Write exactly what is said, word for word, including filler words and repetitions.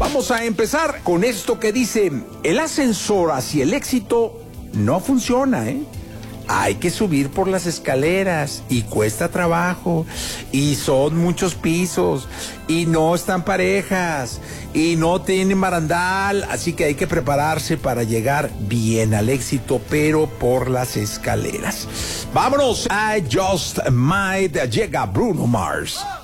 Vamos a empezar con esto que dice, el ascensor hacia el éxito no funciona, ¿eh? Hay que subir por las escaleras y cuesta trabajo y son muchos pisos y no están parejas y no tienen barandal, así que hay que prepararse para llegar bien al éxito, pero por las escaleras. Vámonos, I Just Might, llega Bruno Mars.